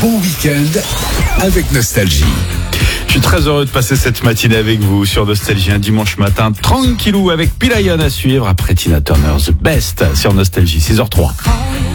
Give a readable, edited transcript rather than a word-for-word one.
bon week-end avec Nostalgie. Je suis très heureux de passer cette matinée avec vous sur Nostalgie, un dimanche matin tranquillou avec Pilion à suivre après Tina Turner The Best sur Nostalgie, 6h03.